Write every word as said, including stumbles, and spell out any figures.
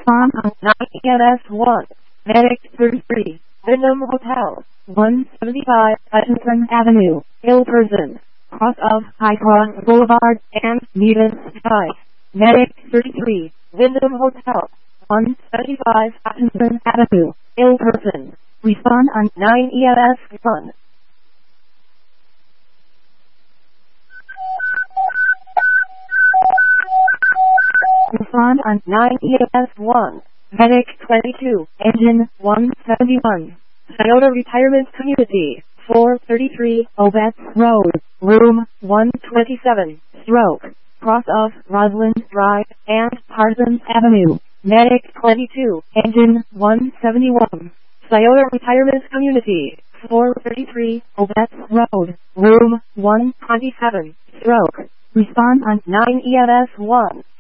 Respond on nine E M S one. Medic thirty-three. Wyndham Hotel. one seventy-five Hutchinson Avenue, Ilperson. Cross of High Cross Boulevard and Needham Drive. Medic thirty-three. Wyndham Hotel. one seventy-five Hutchinson Avenue, Ilperson. Respond on nine E M S one. Respond on nine E M S one. Medic twenty-two. Engine one seventy-one. Toyota Retirement Community. four thirty-three Obetz Road. Room one twenty-seven. Stroke. Cross of Roslyn Drive and Parsons Avenue. Medic twenty-two. Engine one seventy-one. Toyota Retirement Community. four thirty-three Obetz Road. Room one twenty-seven. Stroke. Respond on nine E M S one.